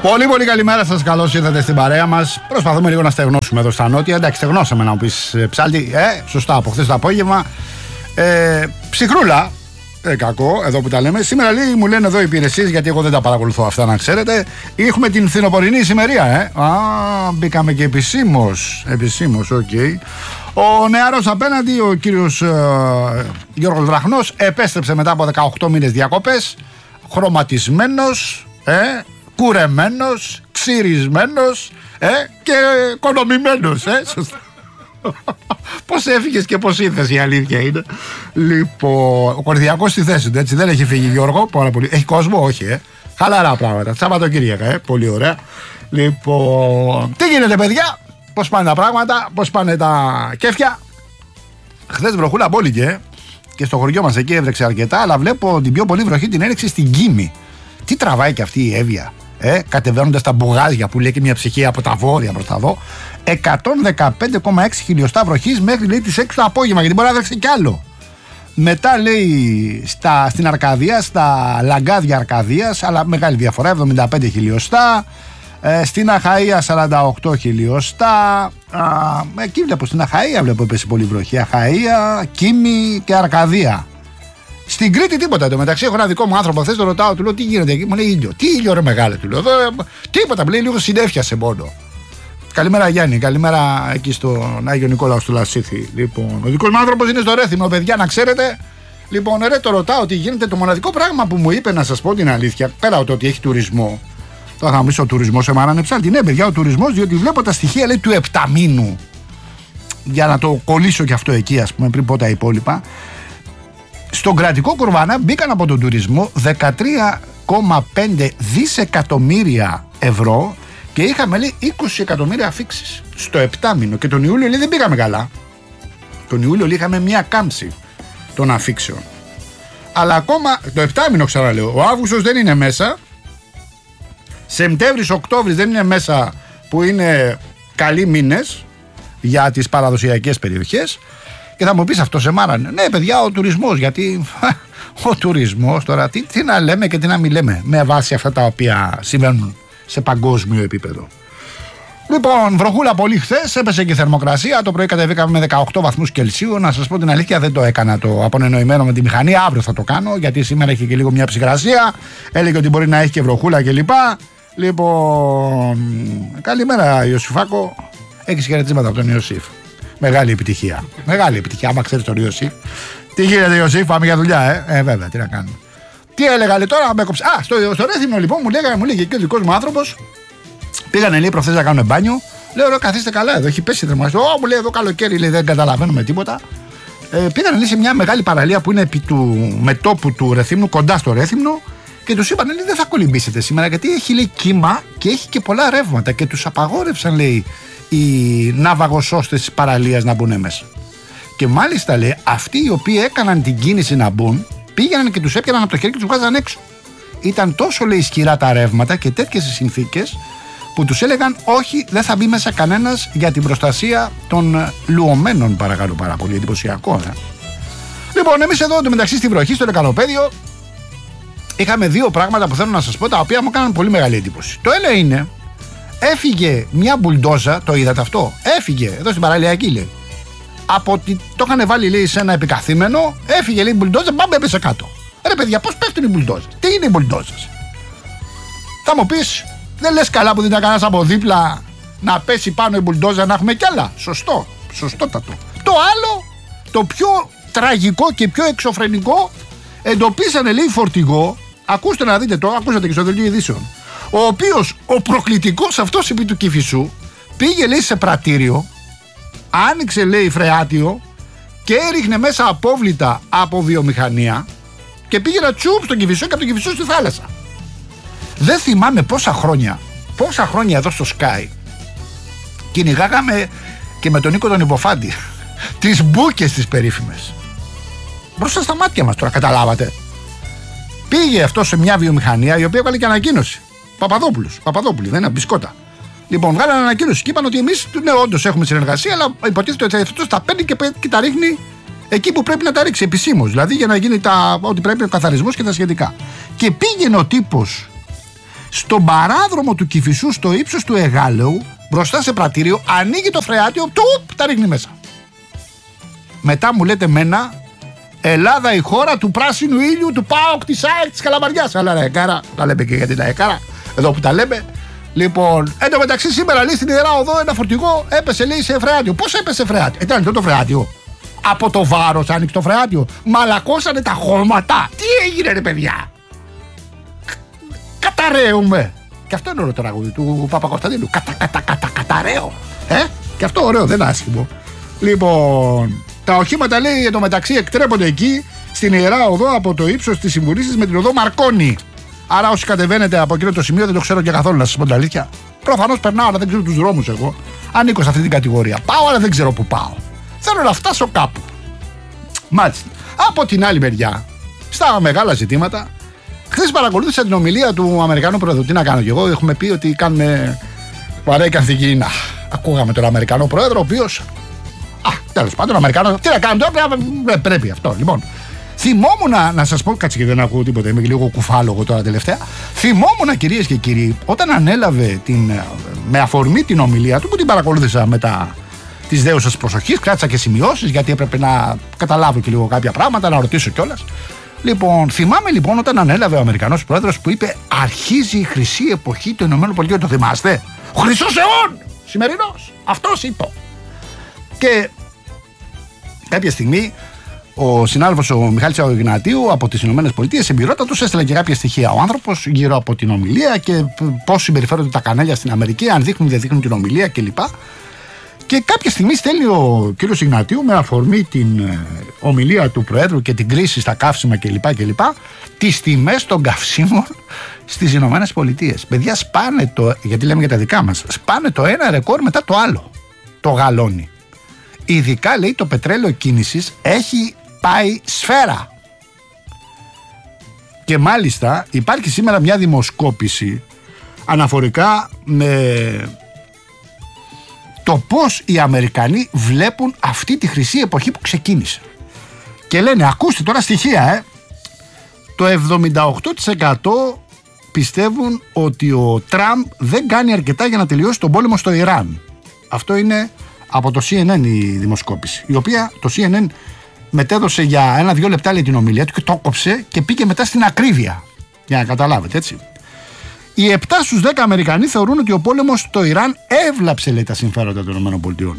Πολύ πολύ καλημέρα σας, καλώς ήρθατε στην παρέα μας. Προσπαθούμε λίγο να στεγνώσουμε εδώ στα νότια. Εντάξει, στεγνώσαμε να μου πεις ψάλτη. Σωστά, από χθες το απόγευμα. Ψυχρούλα, κακό, εδώ που τα λέμε. Σήμερα λέει, μου λένε εδώ οι υπηρεσίες, γιατί εγώ δεν τα παρακολουθώ αυτά να ξέρετε. Έχουμε την φθινοπορεινή ησημερία, μπήκαμε και επισήμως, οκ. Ο νεαρός απέναντι, ο κύριος Γιώργος Βραχνός, επέστρεψε μετά από 18 μήνες διακοπές, χρωματισμένος, κουρεμένος, ξυρισμένος και οικονομημένος, σωστά. Πώς έφυγες και πώς ήρθες, η αλήθεια είναι. Λοιπόν, ο Κορινθιακός στη θέση του, έτσι, δεν έχει φύγει, Γιώργο, πάρα πολύ. Έχει κόσμο, όχι, χαλαρά πράγματα. Σαββατοκύριακα, πολύ ωραία. Λοιπόν, τι γίνεται, παιδιά, πώς πάνε τα πράγματα, πώς πάνε τα κέφια. Χθες βροχούλα μπόλικε και στο χωριό μας εκεί έβρεξε αρκετά, αλλά βλέπω την πιο πολύ βροχή την έριξε στην Κίμη. Τι τραβάει και αυτή η Εύβοια, κατεβαίνοντας τα μπουγάζια που λέει και μια ψυχή από τα βόρεια προς τα δω. 115,6 χιλιοστά βροχής μέχρι, λέει, τις 6 το απόγευμα, γιατί μπορεί να βρέξει κι άλλο. Μετά, λέει, στην Αρκαδία, στα λαγκάδια Αρκαδίας, αλλά μεγάλη διαφορά, 75 χιλιοστά. Στην Αχαΐα 48 χιλιοστά. Εκεί βλέπω, στην Αχαΐα βλέπω έπεσε πολύ βροχή. Αχαΐα, Κίμη και Αρκαδία. Στην Κρήτη τίποτα. Εντωμεταξύ έχω ένα δικό μου άνθρωπο. Χθες το ρωτάω, του λέω τι γίνεται εκεί. Μου λέει ήλιο. Τι ήλιο, ρε μεγάλε, του λέω. Εδώ, τίποτα, μου λέει λίγο συνέφιασε μόνο. Καλημέρα Γιάννη, καλημέρα εκεί στον Άγιο Νικόλαο του Λασίθι. Λοιπόν, ο δικός μου άνθρωπος είναι στο Ρέθυμνο, παιδιά, να ξέρετε. Λοιπόν, το ρωτάω τι γίνεται. Το μοναδικό πράγμα που μου είπε, να σας πω την αλήθεια, πέρα από το ότι έχει τουρισμό. Τώρα θα μου πεις ο τουρισμός σε μάρανε ψάλτη. Ναι, παιδιά, ο τουρισμός, διότι βλέπω τα στοιχεία, λέει, του 7 μήνου. Για να το κολλήσω κι αυτό εκεί, ας πούμε, πριν πω τα υπόλοιπα. Στον κρατικό κουρβάνα μπήκαν από τον τουρισμό 13,5 δισεκατομμύρια ευρώ και είχαμε, λέει, 20 εκατομμύρια αφίξεις στο 7 μήνο. Και τον Ιούλιο, λέει, δεν πήγαμε καλά. Τον Ιούλιο, λέει, είχαμε μια κάμψη των αφίξεων. Αλλά ακόμα το 7 μήνο, ξαναλέω, ο Αύγουστος δεν είναι μέσα. Σεπτέμβρης, Οκτώβρης δεν είναι μέσα, που είναι καλοί μήνες για τις παραδοσιακές περιοχές. Και θα μου πεις, αυτό σε μάρανε. Ναι, παιδιά, ο τουρισμός, γιατί ο τουρισμός τώρα τι να λέμε και τι να μην λέμε με βάση αυτά τα οποία συμβαίνουν σε παγκόσμιο επίπεδο. Λοιπόν, βροχούλα πολύ χθες, έπεσε και η θερμοκρασία. Το πρωί κατεβήκαμε με 18 βαθμούς Κελσίου. Να σας πω την αλήθεια, δεν το έκανα το απονενοημένο με τη μηχανή. Αύριο θα το κάνω, γιατί σήμερα έχει και λίγο μια ψυχρασία. Έλεγε ότι μπορεί να έχει και βροχούλα κλπ. Λοιπόν, καλημέρα Ιωσήφακο. Έχεις χαιρετίσματα από τον Ιωσήφ. Μεγάλη επιτυχία. Μεγάλη επιτυχία, άμα ξέρεις τον Ιωσήφ. Τι γίνεται, Ιωσήφ, πάμε για δουλειά, βέβαια, τι να κάνουμε. Τι έλεγα, λέει, τώρα με έκοψε. Στο Ρέθυμνο, λοιπόν, μου λέγε και ο δικός μου άνθρωπος. Πήγανε, λέει, προχθές να κάνουν μπάνιο. Λέω, ρε, καθίστε καλά, εδώ έχει πέσει η θερμοκρασία. Μου λέει, εδώ καλοκαίρι, λέει, δεν καταλαβαίνουμε τίποτα. Πήγανε, λέει, σε μια μεγάλη παραλία που είναι επί του μετόπου του Ρεθύμνου, κοντά στο Ρέθυμνο. Και τους είπαν, λέει, δεν θα κολυμπήσετε σήμερα, γιατί έχει, λέει, κύμα και έχει και πολλά ρεύματα. Και τους απαγόρευσαν, λέει, οι ναυαγοσώστες της παραλίας να μπουν μέσα. Και μάλιστα, λέει, αυτοί οι οποίοι έκαναν την κίνηση να μπουν, πήγαιναν και τους έπιαναν από το χέρι και τους βγάζαν έξω. Ήταν τόσο, λέει, ισχυρά τα ρεύματα και τέτοιες οι συνθήκες που τους έλεγαν όχι, δεν θα μπει μέσα κανένας για την προστασία των λουωμένων, παρακαλώ πάρα πολύ. Εντυπωσιακό, Λοιπόν, εμείς εδώ εντωμεταξύ στη βροχή, στο λεκανοπέδιο, είχαμε δύο πράγματα που θέλω να σας πω, τα οποία μου έκαναν πολύ μεγάλη εντύπωση. Το ένα είναι, έφυγε μια μπουλντόζα, το είδατε αυτό, έφυγε εδώ στην παραλιακή, λέει. Από ότι το είχαν βάλει, λέει, σε ένα επικαθήμενο, έφυγε, λέει, η μπουλντόζα, πάμε, έπεσε κάτω. Ρε παιδιά, πώς πέφτουν οι μπουλντόζες, τι είναι οι μπουλντόζες. Θα μου πεις, δεν λες καλά που δεν ήταν κανένας από δίπλα να πέσει πάνω η μπουλντόζα, να έχουμε κι άλλα. Σωστό, σωστότατο. Το άλλο, το πιο τραγικό και πιο εξωφρενικό, εντοπίσανε, λέει, φορτηγό, ακούστε να δείτε το, ακούσατε και στο δελτίο ειδήσεων, ο οποίος ο προκλητικός αυτός επί του Κηφισού πήγε, λέει, σε πρατήριο, άνοιξε, λέει, φρεάτιο και έριχνε μέσα απόβλητα από βιομηχανία και πήγε να τσουπ στον Κηφισό και από τον Κηφισό στη θάλασσα. Δεν θυμάμαι πόσα χρόνια εδώ στο Sky κυνηγάγαμε και με τον Νίκο τον Υποφάντη τις μπούκες τις περίφημες μπροστά στα μάτια μας, τώρα καταλάβατε. Πήγε αυτό σε μια βιομηχανία η οποία έβγαλε και ανακοίνωση. Παπαδόπουλοι, δεν είναι μπισκότα. Λοιπόν, βγάλανε ανακοίνωση και είπαν ότι εμείς, ναι, όντως έχουμε συνεργασία, αλλά υποτίθεται ότι αυτό τα παίρνει και τα ρίχνει εκεί που πρέπει να τα ρίξει επισήμως. Δηλαδή για να γίνει ό,τι πρέπει, ο καθαρισμός και τα σχετικά. Και πήγαινε ο τύπος Στον παράδρομο του Κηφισού, στο ύψος του Εγάλεου, μπροστά σε πρατήριο, ανοίγει το φρεάτιο, τα ρίχνει μέσα. Μετά μου λέτε μένα, Ελλάδα η χώρα του πράσινου ήλιου, του ΠΑΟΚ, της ΑΕΚ, της Καλαμαριάς. Αλλά ρε κάρα, τα λέμε και για την αεκάρα, εδώ που τα λέμε. Λοιπόν, εν τω μεταξύ σήμερα λέει στην Ιερά Οδό ένα φορτηγό έπεσε λέει σε φρεάτιο. Πώς έπεσε φρεάτιο? Ήταν ανοιχτό το φρεάτιο. Από το βάρος άνοιξε το φρεάτιο. Μαλακώσανε τα χώματα. Τι έγινε ρε παιδιά? Καταραίουμε. Και αυτό είναι ωραίο το τραγούδι του Παπακοσταντίνου. Καταραίω. Και αυτό ωραίο, δεν άσχημο. Λοιπόν, τα οχήματα λέει εντωμεταξύ εκτρέπονται εκεί στην Ιερά Οδό από το ύψος της συμβουλής με την οδό Μαρκόνη. Άρα όσοι κατεβαίνετε από εκείνο το σημείο δεν το ξέρω και καθόλου, να σας πω την αλήθεια. Προφανώς περνάω, αλλά δεν ξέρω τους δρόμους εγώ. Ανήκω σε αυτή την κατηγορία. Πάω, αλλά δεν ξέρω που πάω. Θέλω να φτάσω κάπου. Μάλιστα. Από την άλλη μεριά, στα μεγάλα ζητήματα, χθες παρακολούθησα την ομιλία του Αμερικανού Πρόεδρου. Τι να κάνω κι εγώ, έχουμε πει ότι κάνουμε παρέκαθη Κίνα. Ακούγαμε τον Αμερικανό Πρόεδρο, ο οποίος. Τέλος πάντων, Αμερικανό. Τι να κάνουμε τώρα, πρέπει αυτό. Λοιπόν, θυμόμουν να σας πω, κάτσε και δεν ακούω τίποτα, είμαι λίγο κουφάλογο τώρα τελευταία. Θυμόμουν, κυρίες και κύριοι, όταν ανέλαβε με αφορμή την ομιλία του, που την παρακολούθησα μετά της δέουσας προσοχής, κράτησα και σημειώσεις, γιατί έπρεπε να καταλάβω και λίγο κάποια πράγματα, να ρωτήσω κιόλας. Λοιπόν, θυμάμαι λοιπόν όταν ανέλαβε ο Αμερικανός Πρόεδρος που είπε αρχίζει η χρυσή εποχή των ΗΠΑ. Το θυμάστε? Ο χρυσός αιών! Σημερινός! Αυτός είπε. Και κάποια στιγμή ο συνάδελφος ο Μιχάλης Αγωγινατίου από τις ΗΠΑ, εμπειρότατος, έστειλε και κάποια στοιχεία ο άνθρωπος γύρω από την ομιλία και πώς συμπεριφέρονται τα κανάλια στην Αμερική, αν δείχνουν ή δεν δείχνουν την ομιλία κλπ. Και κάποια στιγμή στέλνει ο κύριος Ιγνατίου με αφορμή την ομιλία του Προέδρου και την κρίση στα καύσιμα κλπ. Τις τιμές των καυσίμων στις Ηνωμένες Πολιτείες. Παιδιά, σπάνε γιατί λέμε για τα δικά μας, σπάνε το ένα ρεκόρ μετά το άλλο. Το γαλόνι. Ειδικά λέει το πετρέλαιο κίνησης έχει πάει σφαίρα. Και μάλιστα υπάρχει σήμερα μια δημοσκόπηση αναφορικά με το πώς οι Αμερικανοί βλέπουν αυτή τη χρυσή εποχή που ξεκίνησε. Και λένε, ακούστε τώρα στοιχεία, το 78% πιστεύουν ότι ο Τραμπ δεν κάνει αρκετά για να τελειώσει τον πόλεμο στο Ιράν. Αυτό είναι από το CNN η δημοσκόπηση, η οποία το CNN μετέδωσε για 1-2 λεπτά λέει την ομιλία του και το κόψε και πήγε μετά στην ακρίβεια, για να καταλάβετε, έτσι. Οι 7 στους 10 Αμερικανοί θεωρούν ότι ο πόλεμος στο Ιράν έβλαψε λέει τα συμφέροντα των ΗΠΑ.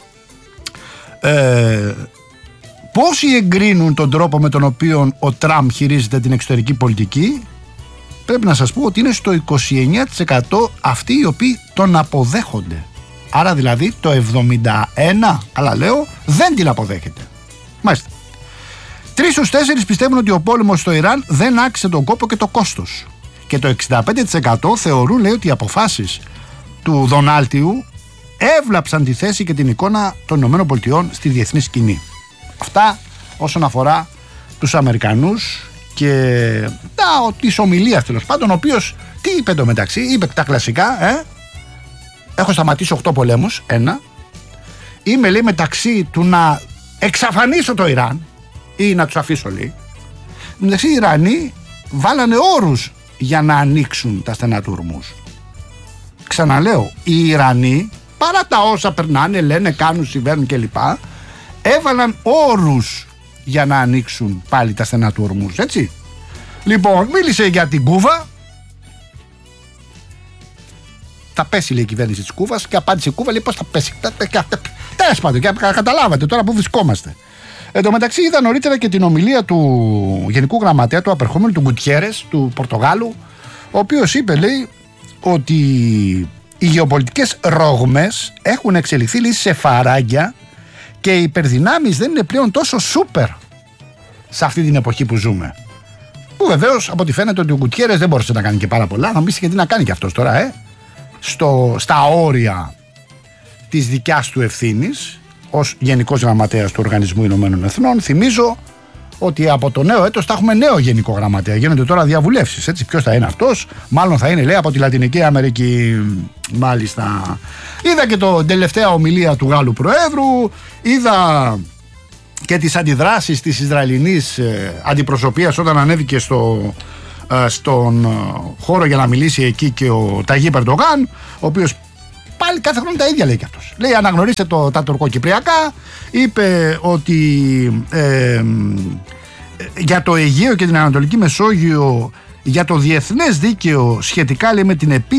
Πόσοι εγκρίνουν τον τρόπο με τον οποίο ο Τραμπ χειρίζεται την εξωτερική πολιτική? Πρέπει να σας πω ότι είναι στο 29% αυτοί οι οποίοι τον αποδέχονται. Άρα δηλαδή το 71%, αλλά λέω, δεν την αποδέχεται. Μάλιστα. 3 στους 4 πιστεύουν ότι ο πόλεμος στο Ιράν δεν άξιζε τον κόπο και το κόστος. Και το 65% θεωρούν λέει ότι οι αποφάσεις του Δονάλτιου έβλαψαν τη θέση και την εικόνα των ΗΠΑ στη διεθνή σκηνή. Αυτά όσον αφορά τους Αμερικανούς και της ομιλίας τέλος πάντων, ο οποίος τι είπε εντωμεταξύ? Είπε τα κλασικά, έχω σταματήσει 8 πολέμους, είμαι λέει μεταξύ του να εξαφανίσω το Ιράν ή να τους αφήσω λέει. Μεταξύ οι Ιρανοί βάλανε όρους για να ανοίξουν τα στενά του Ορμούζ. Ξαναλέω, οι Ιρανοί παρά τα όσα περνάνε, λένε, κάνουν, συμβαίνουν κλπ, έβαλαν όρους για να ανοίξουν πάλι τα στενά του Ορμούζ, έτσι. Λοιπόν, μίλησε για την Κούβα. Θα πέσει λέει η κυβέρνηση της Κούβας και απάντησε η Κούβα, λέει πώς θα πέσει. Τέλος πάντων, και καταλάβατε τώρα που βρισκόμαστε. Εν τω μεταξύ είδα νωρίτερα και την ομιλία του Γενικού Γραμματέα του απερχόμενου, του Γκουτιέρες, του Πορτογάλου, ο οποίος είπε, λέει, ότι οι γεωπολιτικές ρόγμες έχουν εξελιχθεί λέει, σε φαράγγια και οι υπερδυνάμεις δεν είναι πλέον τόσο σούπερ σε αυτή την εποχή που ζούμε. Που βεβαίως από ό,τι φαίνεται ότι ο Γκουτιέρες δεν μπορούσε να κάνει και πάρα πολλά. Θα μου πεις γιατί να κάνει και αυτός τώρα, στα όρια της δικιάς του ευθύνης ως Γενικός Γραμματέας του Οργανισμού Ηνωμένων Εθνών. Θυμίζω ότι από το νέο έτος θα έχουμε νέο Γενικό Γραμματέα. Γίνονται τώρα διαβουλεύσεις, έτσι. Ποιος θα είναι αυτός? Μάλλον θα είναι, λέει, από τη Λατινική Αμερική. Μάλιστα. Είδα και την τελευταία ομιλία του Γάλλου Προέδρου. Είδα και τις αντιδράσεις της Ισραηλινής αντιπροσωπείας όταν ανέβηκε στο στον χώρο για να μιλήσει εκεί και ο Ταγί Ερντογάν, ο οποίος πάλι κάθε χρόνο τα ίδια λέει και αυτός. Λέει αναγνωρίστε τα τουρκοκυπριακά, είπε ότι για το Αιγαίο και την Ανατολική Μεσόγειο, για το διεθνές δίκαιο σχετικά λέει με την επίλυση